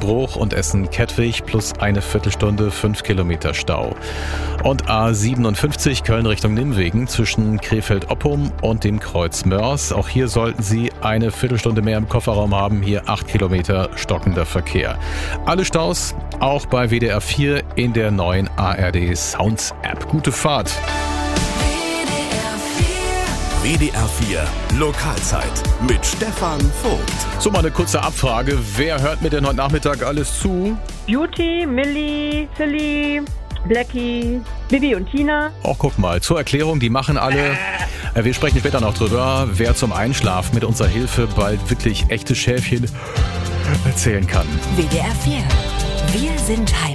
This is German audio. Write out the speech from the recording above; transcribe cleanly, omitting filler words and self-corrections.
Bruch und Essen-Kettwig plus eine Viertelstunde 5 Kilometer Stau. Und A57 Köln Richtung Nimwegen zwischen Krefeld-Oppum und dem Kreuz Mörs. Auch hier sollten Sie eine Viertelstunde mehr im Kofferraum haben. Hier 8 Kilometer stockender Verkehr. Alle Staus auch bei WDR 4 in der neuen ARD Sounds App. Gute Fahrt! WDR 4 Lokalzeit mit Stefan Vogt. So, mal eine kurze Abfrage. Wer hört mir denn heute Nachmittag alles zu? Beauty, Millie, Silly, Blackie, Bibi und Tina. Oh, guck mal, zur Erklärung, die machen alle. Wir sprechen später noch drüber, wer zum Einschlafen mit unserer Hilfe bald wirklich echte Schäfchen erzählen kann. WDR 4. Wir sind Heimat.